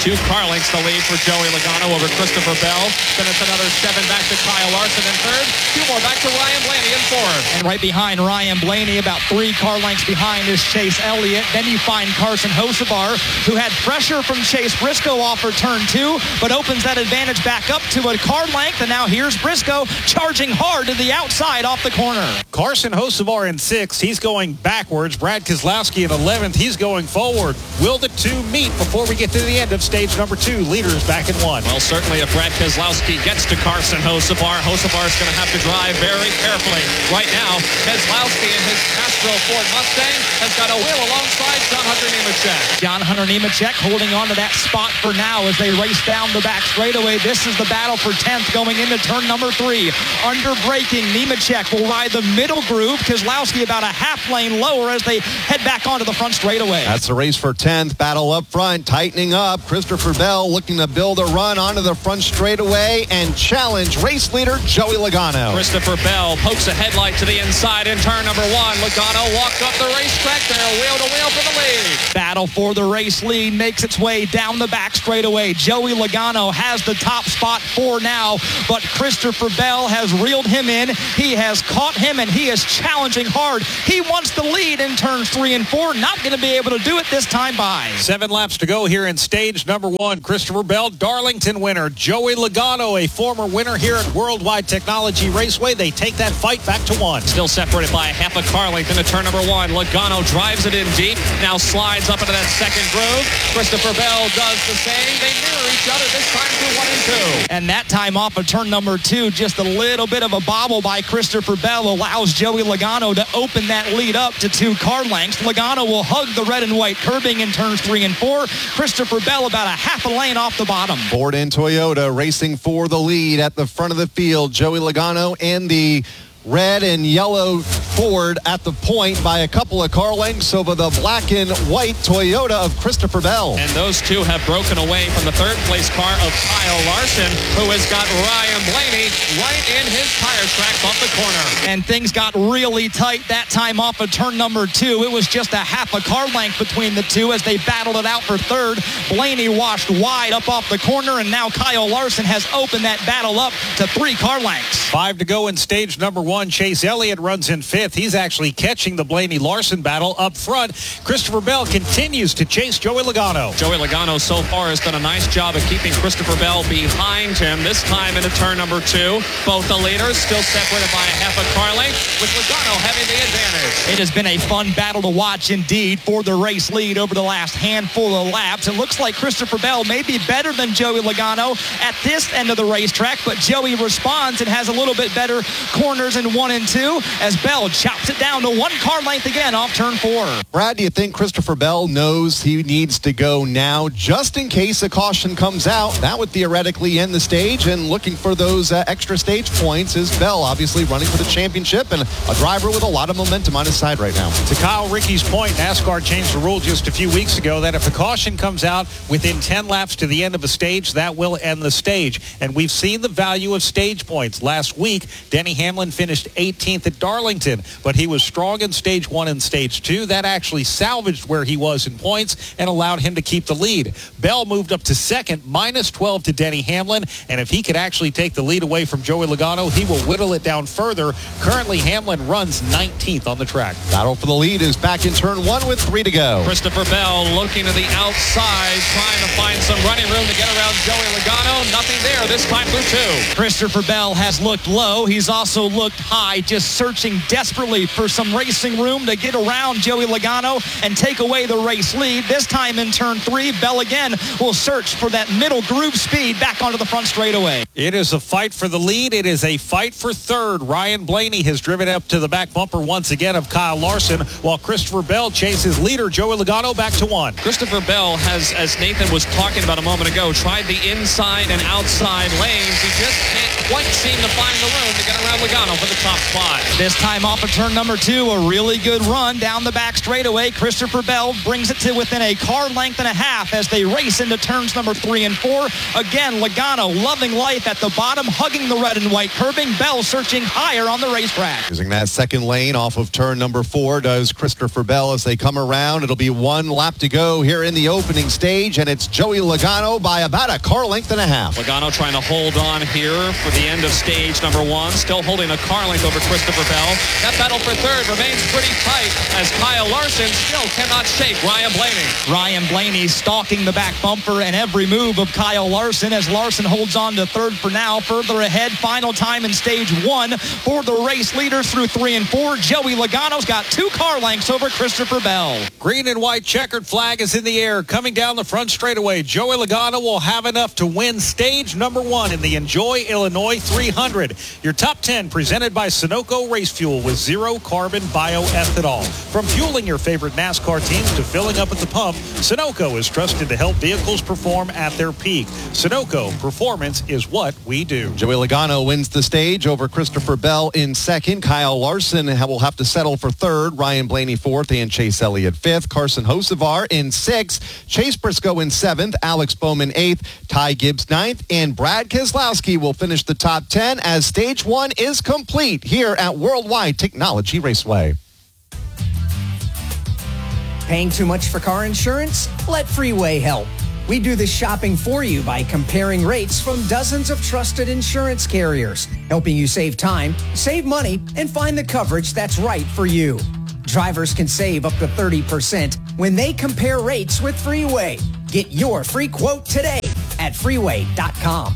2 car lengths the lead for Joey Logano over Christopher Bell. Then it's another 7 back to Kyle Larson in third. 2 more back to Ryan Blaney in fourth. And right behind Ryan Blaney, about 3 car lengths behind, is Chase Elliott. Then you find Carson Hocevar, who had pressure from Chase Briscoe off for turn 2, but opens that advantage back up to a car length. And now here's Briscoe charging hard to the outside off the corner. Carson Hocevar in 6th. He's going backwards. Brad Keselowski in 11th. He's going forward. Will the 2 meet before we get to the end of stage number 2? Leaders back in 1. Well, certainly if Brad Keselowski gets to Carson Hocevar, Hocevar's going to have to drive very carefully. Right now, Keselowski in his Astro Ford Mustang has got a wheel alongside John Hunter Nemechek. John Hunter Nemechek holding on to that spot for now as they race down the back straightaway. This is the battle for 10th going into turn number 3. Under braking, Nemechek will ride the middle groove. Keselowski about a half lane lower as they head back onto the front straightaway. That's the race for 10th. Battle up front, tightening up. Christopher Bell looking to build a run onto the front straightaway and challenge race leader Joey Logano. Christopher Bell pokes a headlight to the inside in turn number 1. Logano walks up the racetrack there, wheel to wheel for the lead. Battle for the race lead makes its way down the back straightaway. Joey Logano has the top spot for now, but Christopher Bell has reeled him in. He has caught him, and he is challenging hard. He wants the lead in turns 3 and 4. Not going to be able to do it this time by. 7 laps to go here in stage number 1. Christopher Bell, Darlington winner. Joey Logano, a former winner here at Worldwide Technology Raceway. They take that fight back to 1. Still separated by a half a car length into turn number 1. Logano drives it in deep. Now slides up into that second groove. Christopher Bell does the same. They mirror each other this time through 1 and 2. And that time off of turn number 2, just a little bit of a bobble by Christopher Bell allows Joey Logano to open that lead up to 2 car lengths. Logano will hug the red and white curbing in turns 3 and 4. Christopher Bell about a half a lane off the bottom. Ford and Toyota racing for the lead at the front of the field. Joey Logano and the red and yellow Ford at the point by a couple of car lengths over the black and white Toyota of Christopher Bell. And those 2 have broken away from the third place car of Kyle Larson, who has got Ryan Blaney right in his tire tracks off the corner. And things got really tight that time off of turn number 2. It was just a half a car length between the 2 as they battled it out for third. Blaney washed wide up off the corner, and now Kyle Larson has opened that battle up to 3 car lengths. 5 to go in stage number 1. Chase Elliott runs in 5th. He's actually catching the Blaney-Larson battle up front. Christopher Bell continues to chase Joey Logano. Joey Logano so far has done a nice job of keeping Christopher Bell behind him. This time into turn number 2. Both the leaders still separated by a half a car length, with Logano having the advantage. It has been a fun battle to watch indeed for the race lead over the last handful of laps. It looks like Christopher Bell may be better than Joey Logano at this end of the racetrack, but Joey responds and has a little bit better corners in 1 and 2 as Bell chops it down to 1 car length again off turn 4. Brad, do you think Christopher Bell knows he needs to go now just in case a caution comes out? That would theoretically end the stage, and looking for those extra stage points is Bell, obviously running for the championship and a driver with a lot of momentum on his side right now. To Kyle Rickey's point, NASCAR changed the rule just a few weeks ago that if a caution comes out within 10 laps to the end of a stage, that will end the stage. And we've seen the value of stage points. Last week, Denny Hamlin finished 18th at Darlington, but he was strong in stage 1 and stage 2. That actually salvaged where he was in points and allowed him to keep the lead. Bell moved up to second, minus 12 to Denny Hamlin, and if he could actually take the lead away from Joey Logano, he will whittle it down further. Currently, Hamlin runs 19th on the track. Battle for the lead is back in turn 1 with 3 to go. Christopher Bell looking to the outside, trying to find some running room to get around Joey Logano. Nothing there this time through 2. Christopher Bell has looked low. He's also looked high, just searching desperately for some racing room to get around Joey Logano and take away the race lead. This time in turn 3, Bell again will search for that middle groove speed back onto the front straightaway. It is a fight for the lead. It is a fight for third. Ryan Blaney has driven up to the back bumper once again of Kyle Larson, while Christopher Bell chases leader Joey Logano back to 1. Christopher Bell has, as Nathan was talking about a moment ago, tried the inside and outside lanes. He just can't quite seem to find the room to get around Logano for the top spot. This time off of turn number 2, a really good run down the back straightaway. Christopher Bell brings it to within a car length and a half as they race into turns number 3 and 4. Again, Logano loving life at the bottom, hugging the red and white curbing. Bell searching higher on the racetrack. Using that second lane off of turn number 4 does Christopher Bell as they come around. It'll be 1 lap to go here in the opening stage, and it's Joey Logano by about a car length and a half. Logano trying to hold on here for the end of stage number 1. Still holding a car length over Christopher Bell. That battle for third remains pretty tight as Kyle Larson still cannot shake Ryan Blaney. Ryan Blaney stalking the back bumper and every move of Kyle Larson as Larson holds on to third for now. Further ahead, final time in stage 1 for the race leaders through 3 and 4. Joey Logano's got 2 car lengths over Christopher Bell. Green and white checkered flag is in the air. Coming down the front straightaway, Joey Logano will have enough to win stage number 1 in the Enjoy Illinois 300. Your top 10 presented by Sunoco Race Fuel with zero carbon bioethanol. From fueling your favorite NASCAR teams to filling up at the pump, Sunoco is trusted to help vehicles perform at their peak. Sunoco, performance is what we do. Joey Logano wins the stage over Christopher Bell in second. Kyle Larson will have to settle for third. Ryan Blaney fourth and Chase Elliott fifth. Carson Hocevar in sixth. Chase Briscoe in seventh. Alex Bowman eighth. Ty Gibbs ninth. And Brad Keselowski will finish the top 10 as stage 1 is complete here at Worldwide Technology Raceway. Paying too much for car insurance? Let Freeway help. We do the shopping for you by comparing rates from dozens of trusted insurance carriers, helping you save time, save money, and find the coverage that's right for you. Drivers can save up to 30% when they compare rates with Freeway. Get your free quote today at freeway.com.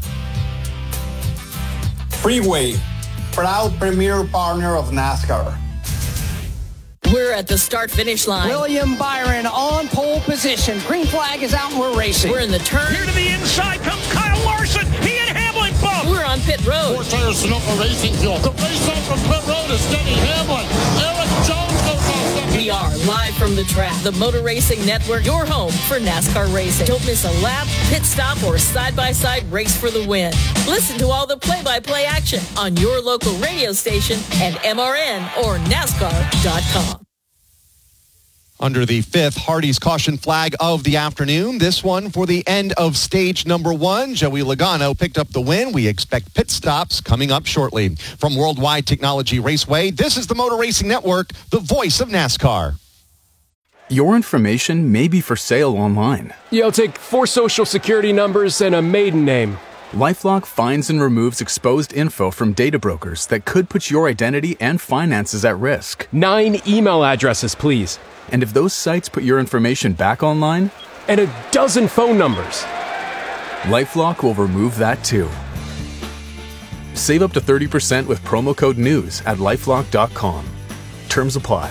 Freeway, proud premier partner of NASCAR. We're at the start-finish line. William Byron on pole position. Green flag is out and we're racing. We're in the turn. Here to the inside comes Kyle Larson. He and Hamlin bump. We're on pit road. 4 tires Sunoco Racing Fuel. The race out from pit road is Denny Hamlin. Eric Jones goes off second. We are live from the track. The Motor Racing Network, your home for NASCAR racing. Don't miss a lap, pit stop, or side-by-side race for the win. Listen to all the play-by-play action on your local radio station and MRN or NASCAR.com. Under the 5th Hardy's caution flag of the afternoon, this one for the end of stage number 1. Joey Logano picked up the win. We expect pit stops coming up shortly. From Worldwide Technology Raceway, this is the Motor Racing Network, the voice of NASCAR. Your information may be for sale online. Yeah, I'll take 4 social security numbers and a maiden name. LifeLock finds and removes exposed info from data brokers that could put your identity and finances at risk. 9 email addresses, please. And if those sites put your information back online? And a dozen phone numbers. LifeLock will remove that too. Save up to 30% with promo code NEWS at LifeLock.com. Terms apply.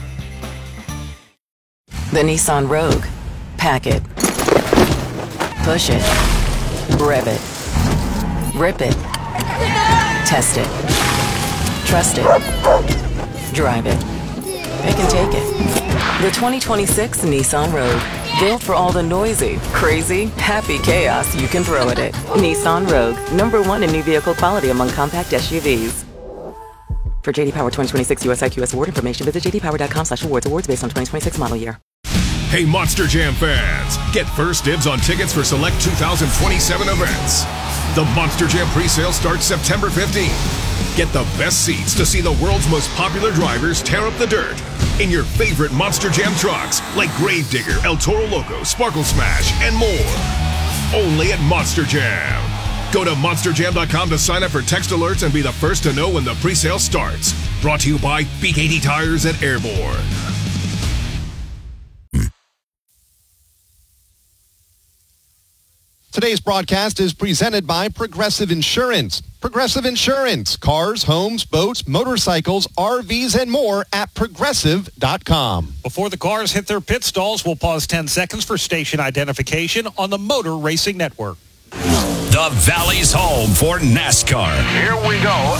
The Nissan Rogue. Pack it. Push it. Rev it. Rip it. Test it. Trust it. Drive it. Pick and take it. The 2026 Nissan Rogue. Built for all the noisy, crazy, happy chaos you can throw at it. Nissan Rogue. #1 in new vehicle quality among compact SUVs. For JD Power 2026 US IQS award information, visit jdpower.com/awards. Awards based on 2026 model year. Hey, Monster Jam fans, get first dibs on tickets for select 2027 events. The Monster Jam presale starts September 15th. Get the best seats to see the world's most popular drivers tear up the dirt in your favorite Monster Jam trucks like Gravedigger, El Toro Loco, Sparkle Smash, and more. Only at Monster Jam. Go to monsterjam.com to sign up for text alerts and be the first to know when the presale starts. Brought to you by BKT Tires at Airborne. Today's broadcast is presented by Progressive Insurance. Progressive Insurance. Cars, homes, boats, motorcycles, RVs, and more at Progressive.com. Before the cars hit their pit stalls, we'll pause 10 seconds for station identification on the Motor Racing Network. The Valley's home for NASCAR. Here we go.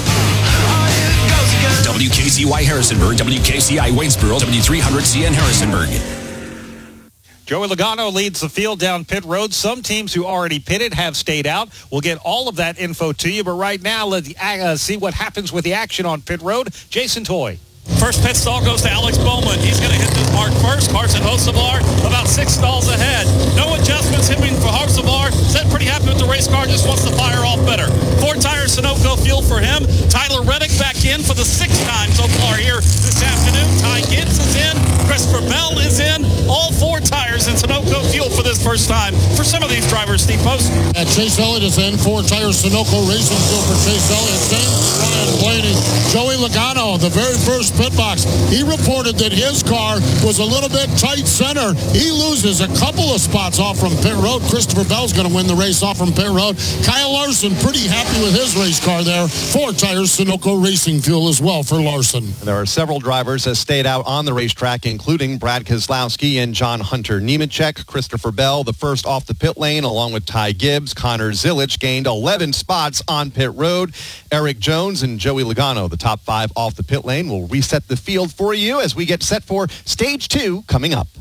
WKCY Harrisonburg, WKCI Waynesboro, W300CN Harrisonburg. Joey Logano leads the field down pit road. Some teams who already pitted have stayed out. We'll get all of that info to you, but right now, let's see what happens with the action on pit road. Jason Toy. First pit stall goes to Alex Bowman. He's going to hit the mark first. Carson Hocevar about 6 stalls ahead. No adjustments hitting for Hocevar. Said pretty happy with the race car. Just wants to fire off better. 4 tires Sunoco fuel for him. Tyler Reddick back in for the 6th time so far here this afternoon. Ty Gibbs is in. Christopher Bell is in. All 4 tires in Sunoco fuel for this first time for some of these drivers, Steve Post. Chase Elliott is in. 4 tires, Sunoco Racing Fuel for Chase Elliott. Ryan Blaney. Joey Logano, the very first pit box. He reported that his car was a little bit tight center. He loses a couple of spots off from pit road. Christopher Bell's going to win the race off from pit road. Kyle Larson pretty happy with his race car there. 4 tires, Sunoco Racing Fuel as well for Larson. There are several drivers that stayed out on the racetrack, including Brad Keselowski and John Hunter Nemechek. Christopher Bell, the first off the pit lane, along with Ty Gibbs. Connor Zilisch gained 11 spots on pit road. Eric Jones and Joey Logano, the top 5 off the pit lane, will reset the field for you as we get set for Stage 2 coming up.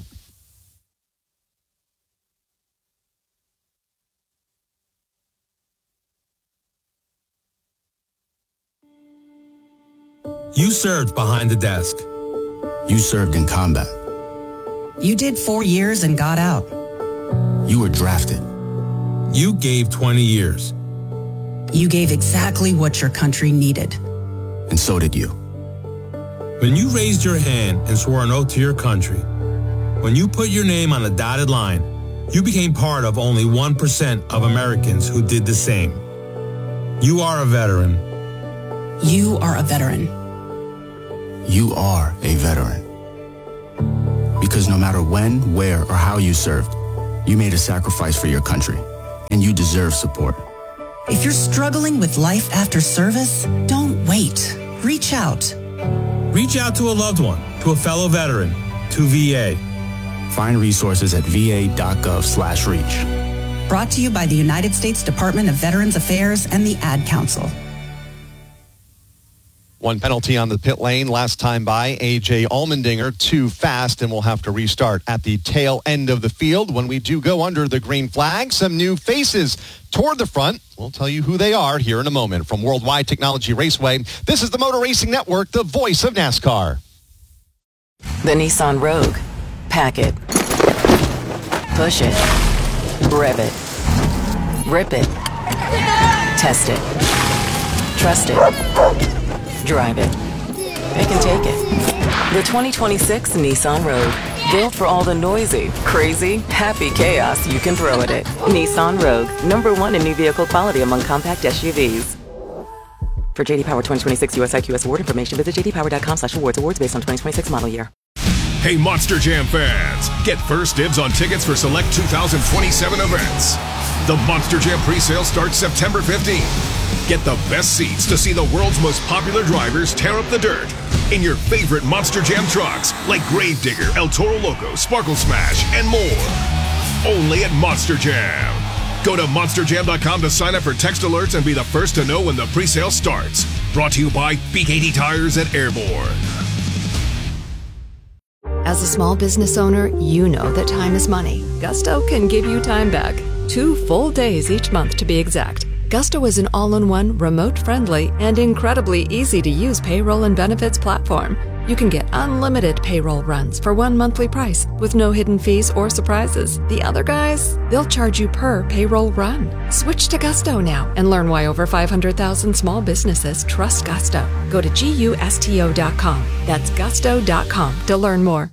You served behind the desk. You served in combat. You did 4 years and got out. You were drafted. You gave 20 years. You gave exactly what your country needed. And so did you. When you raised your hand and swore an oath to your country, when you put your name on a dotted line, you became part of only 1% of Americans who did the same. You are a veteran. You are a veteran. You are a veteran. Because no matter when, where, or how you served, you made a sacrifice for your country, and you deserve support. If you're struggling with life after service, don't wait. Reach out. Reach out to a loved one, to a fellow veteran, to VA. Find resources at va.gov/reach. Brought to you by the United States Department of Veterans Affairs and the Ad Council. 1 penalty on the pit lane last time by. A.J. Allmendinger too fast, and we'll have to restart at the tail end of the field. When we do go under the green flag, some new faces toward the front. We'll tell you who they are here in a moment. From Worldwide Technology Raceway, this is the Motor Racing Network, the voice of NASCAR. The Nissan Rogue. Pack it. Push it. Rev it. Rip it. Test it. Trust it. Drive it. Pick and take it. The 2026 Nissan Rogue. Built for all the noisy, crazy, happy chaos you can throw at it. Nissan Rogue. #1 in new vehicle quality among compact SUVs. For JD Power 2026 US IQS award information, visit jdpower.com/awards. Awards based on 2026 model year. Hey, Monster Jam fans, get first dibs on tickets for select 2027 events. The Monster Jam presale starts September 15th. Get the best seats to see the world's most popular drivers tear up the dirt in your favorite Monster Jam trucks like Gravedigger, El Toro Loco, Sparkle Smash, and more. Only at Monster Jam. Go to monsterjam.com to sign up for text alerts and be the first to know when the presale starts. Brought to you by BKD Tires at Airborne. As a small business owner, you know that time is money. Gusto can give you time back. 2 full days each month to be exact. Gusto is an all-in-one, remote-friendly, and incredibly easy-to-use payroll and benefits platform. You can get unlimited payroll runs for 1 monthly price with no hidden fees or surprises. The other guys, they'll charge you per payroll run. Switch to Gusto now and learn why over 500,000 small businesses trust Gusto. Go to GUSTO.com. That's gusto.com to learn more.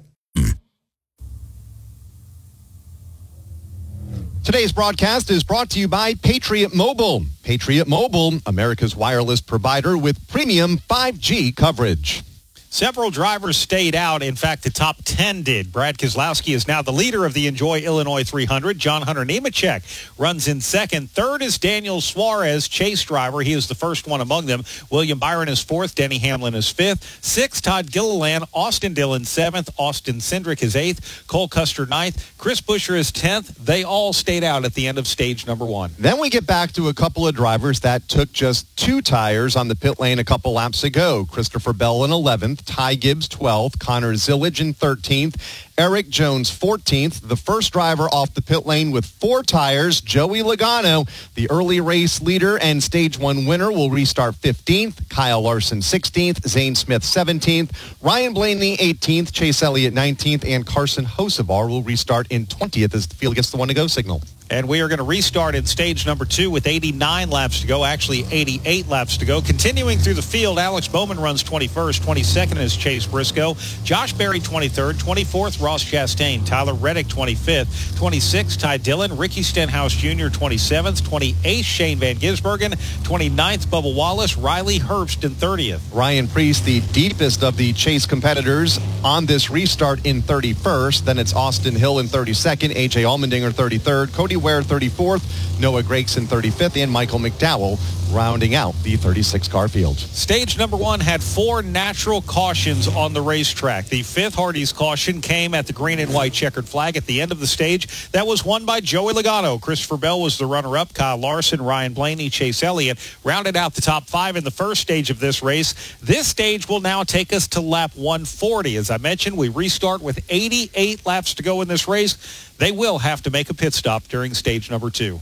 Today's broadcast is brought to you by Patriot Mobile. Patriot Mobile, America's wireless provider with premium 5G coverage. Several drivers stayed out. In fact, the top 10 did. Brad Keselowski is now the leader of the Enjoy Illinois 300. John Hunter Nemechek runs in second. Third is Daniel Suarez, chase driver. He is the first one among them. William Byron is fourth. Denny Hamlin is fifth. Sixth, Todd Gilliland. Austin Dillon seventh. Austin Cindric is eighth. Cole Custer ninth. Chris Buescher is 10th. They all stayed out at the end of stage number 1. Then we get back to a couple of drivers that took just 2 tires on the pit lane a couple laps ago. Christopher Bell in 11th. Ty Gibbs 12th, Connor Zilisch in 13th, Eric Jones 14th. The first driver off the pit lane with 4 tires, Joey Logano, the early race leader and stage 1 winner, will restart 15th, Kyle Larson 16th, Zane Smith 17th, Ryan Blaney 18th, Chase Elliott 19th, and Carson Hocevar will restart in 20th as the field gets the one-to-go signal. And we are going to restart in stage number 2 with 89 laps to go, actually 88 laps to go. Continuing through the field, Alex Bowman runs 21st. 22nd is Chase Briscoe. Josh Berry 23rd. 24th, Ross Chastain. Tyler Reddick 25th. 26th, Ty Dillon. Ricky Stenhouse Jr. 27th. 28th, Shane Van Gisbergen. 29th, Bubba Wallace. Riley Herbst in 30th. Ryan Preece, the deepest of the Chase competitors on this restart, in 31st. Then it's Austin Hill in 32nd. A.J. Allmendinger 33rd. Cody Ware 34th, Noah Gragson 35th, and Michael McDowell rounding out the 36-car field. Stage number 1 had 4 natural cautions on the racetrack. The 5th Hardee's caution came at the green and white checkered flag at the end of the stage. That was won by Joey Logano. Christopher Bell was the runner-up. Kyle Larson, Ryan Blaney, Chase Elliott rounded out the top 5 in the first stage of this race. This stage will now take us to lap 140. As I mentioned, we restart with 88 laps to go in this race. They will have to make a pit stop during stage number 2.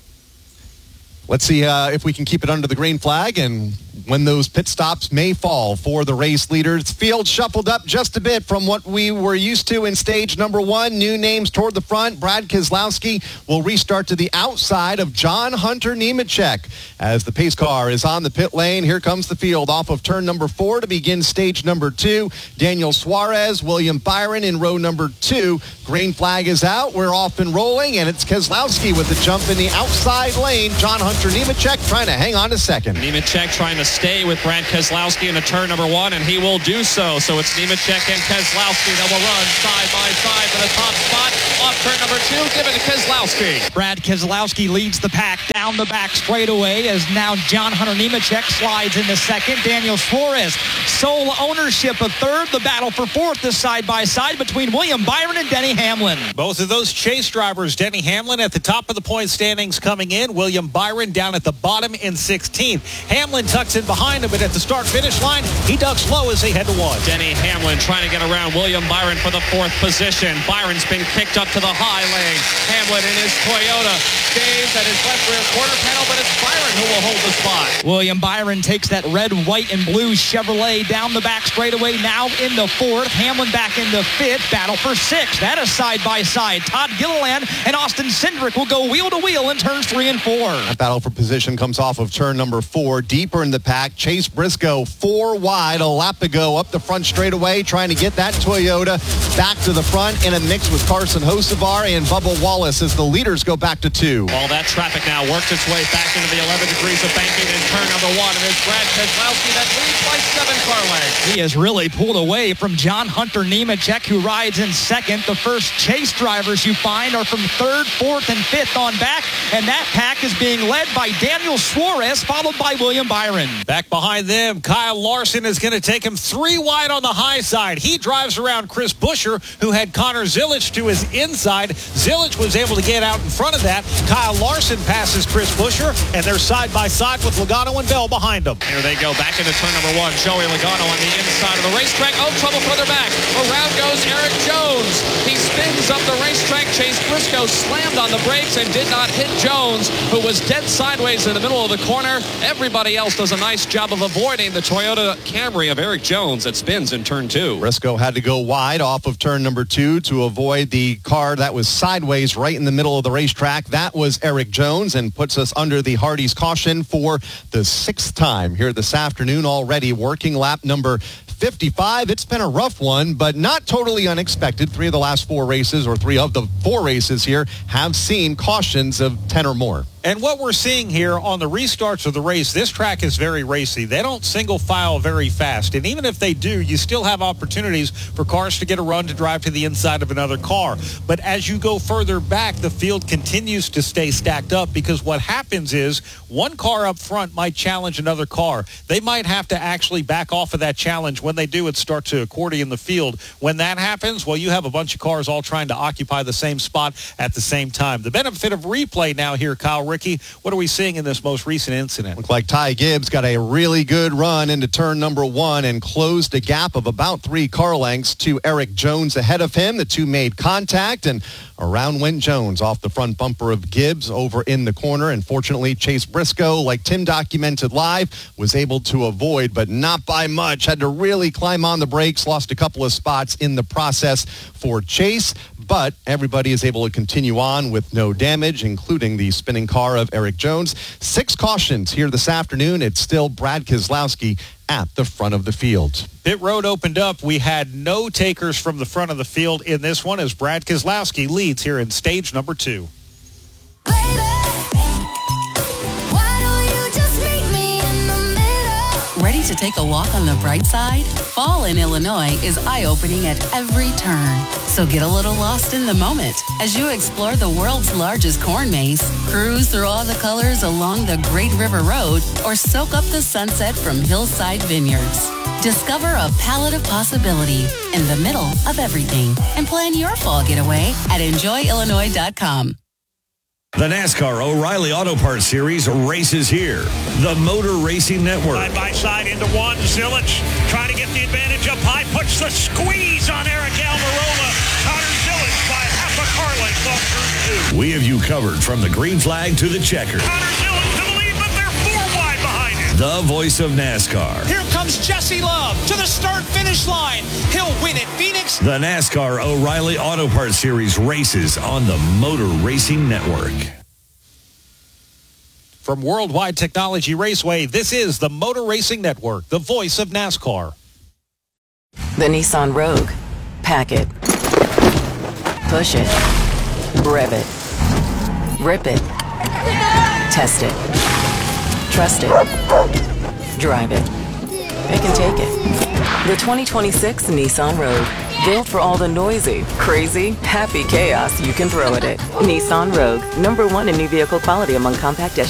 Let's see if we can keep it under the green flag and when those pit stops may fall for the race leaders. Field shuffled up just a bit from what we were used to in stage number 1. New names toward the front. Brad Keselowski will restart to the outside of John Hunter Nemechek. As the pace car is on the pit lane, here comes the field off of turn number 4 to begin stage number 2. Daniel Suarez, William Byron in row number 2. Green flag is out. We're off and rolling, and it's Keselowski with the jump in the outside lane. John Hunter Nemechek trying to hang on to second. Nemechek trying to stay with Brad Keselowski into turn number 1, and he will do so. So it's Nemechek and Keselowski that will run side by side for the top spot. Off turn number 2, give it to Keselowski. Brad Keselowski leads the pack down the back straightaway as now John Hunter Nemechek slides into second. Daniel Suarez, sole ownership of third. The battle for fourth is side by side between William Byron and Denny Hamlin. Both of those Chase drivers, Denny Hamlin at the top of the point standings coming in. William Byron down at the bottom in 16th. Hamlin tucks in behind him, but at the start-finish line, he ducks low as they head to 1. Denny Hamlin trying to get around William Byron for the 4th position. Byron's been kicked up to the high lane. Hamlin in his Toyota stays at his left rear quarter panel, but it's Byron who will hold the spot. William Byron takes that red, white, and blue Chevrolet down the back straightaway, now into 4th. Hamlin back into 5th. Battle for 6th. That is side by side. Todd Gilliland and Austin Cindric will go wheel to wheel in turns 3 and 4. That battle for position comes off of turn number 4. Deeper in the pack, Chase Briscoe 4 wide, a lap to go up the front straightaway, trying to get that Toyota back to the front in a mix with Carson Hocevar and Bubba Wallace as the leaders go back to 2. All that traffic now works its way back into the 11 degrees of banking in turn number 1. And it's Brad Keselowski that leads by 7 car lengths. He has really pulled away from John Hunter Nemechek, who rides in second. The first Chase drivers you find are from 3rd, 4th, and 5th on back, and that pack is being led by Daniel Suarez, followed by William Byron. Back behind them, Kyle Larson is going to take him 3 wide on the high side. He drives around Chris Buescher, who had Connor Zilisch to his inside. Zilisch was able to get out in front of that. Kyle Larson passes Chris Buescher, and they're side by side with Logano and Bell behind them. Here they go back into turn number 1. Joey Logano on the inside of the racetrack. Oh, trouble further back. Around goes Eric Jones. He spins up the racetrack. Chase Briscoe slammed on the brakes and did not hit Jones, who was dead sideways in the middle of the corner. Everybody else does a nice job of avoiding the Toyota Camry of Eric Jones that spins in turn 2. Briscoe had to go wide off of turn number 2 to avoid the car that was sideways right in the middle of the racetrack. That was Eric Jones, and puts us under the Hardee's caution for the 6th time here this afternoon. Already working lap number 55. It's been a rough one, but not totally unexpected. 3 of the last 4 races, or 3 of the 4 races here, have seen cautions of 10 or more. And what we're seeing here on the restarts of the race, this track is very racy. They don't single file very fast. And even if they do, you still have opportunities for cars to get a run to drive to the inside of another car. But as you go further back, the field continues to stay stacked up, because what happens is one car up front might challenge another car. They might have to actually back off of that challenge. When they do, it starts to accordion the field. When that happens, well, you have a bunch of cars all trying to occupy the same spot at the same time. The benefit of replay now here, Kyle Rickey, what are we seeing in this most recent incident? Looked like Ty Gibbs got a really good run into turn number 1 and closed a gap of about 3 car lengths to Eric Jones ahead of him. The 2 made contact, and around went Jones off the front bumper of Gibbs over in the corner. And fortunately, Chase Briscoe, like Tim documented live, was able to avoid, but not by much. Had to really climb on the brakes, lost a couple of spots in the process for Chase. but everybody is able to continue on with no damage, including the spinning car of Eric Jones. 6 cautions here this afternoon. It's still Brad Keselowski at the front of the field. Pit road opened up. We had no takers from the front of the field in this one as Brad Keselowski leads here in stage number 2. Ready to take a walk on the bright side? Fall in Illinois is eye-opening at every turn. So get a little lost in the moment as you explore the world's largest corn maze, cruise through all the colors along the Great River Road, or soak up the sunset from Hillside Vineyards. Discover a palette of possibility in the middle of everything and plan your fall getaway at enjoyillinois.com. The NASCAR O'Reilly Auto Parts Series races here. The Motor Racing Network. Side by side into one. Zilich trying to get the advantage up high. Puts the squeeze on Eric Almirola. Connor Zilich by half a car length off through 2. We have you covered from the green flag to the checker. Connor Zilich to the lead, but they're 4 wide behind him. The voice of NASCAR. Here comes Jesse Love to the start-finish line. He'll win at Phoenix. The NASCAR O'Reilly Auto Parts Series races on the Motor Racing Network. From Worldwide Technology Raceway, this is the Motor Racing Network, the voice of NASCAR. The Nissan Rogue. Pack it. Push it. Rev it. Rip it. Test it. Trust it. Drive it. Pick and take it. The 2026 Nissan Rogue. Built for all the noisy, crazy, happy chaos you can throw at it. Nissan Rogue. #1 in new vehicle quality among compact SUVs.